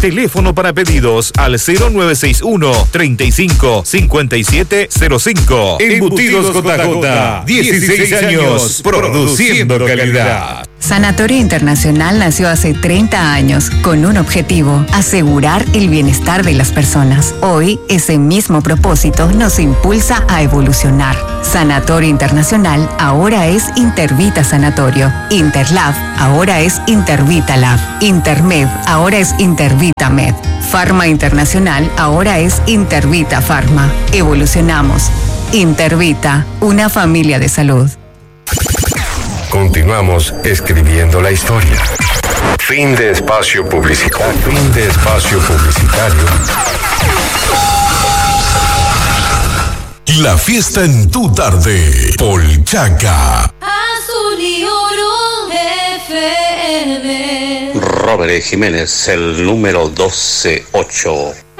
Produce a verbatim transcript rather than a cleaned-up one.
Teléfono para pedidos al cero nueve seis uno, treinta y cinco, cincuenta y siete cero cinco. Embutidos J J, dieciséis años produciendo calidad. Sanatorio Internacional nació hace treinta años con un objetivo: asegurar el bienestar de las personas. Hoy, ese mismo propósito nos impulsa a evolucionar. Sanatorio Internacional ahora es Intervita Sanatorio. Interlab ahora es Intervita Lab. Intermed ahora es Intervita Med. Pharma Internacional ahora es Intervita Pharma. Evolucionamos. Intervita, una familia de salud. Continuamos escribiendo la historia. Fin de espacio publicitario. Fin de espacio publicitario. La fiesta en tu tarde. Polchaca. Azul y oro F M. Robert Jiménez, el número doce ocho.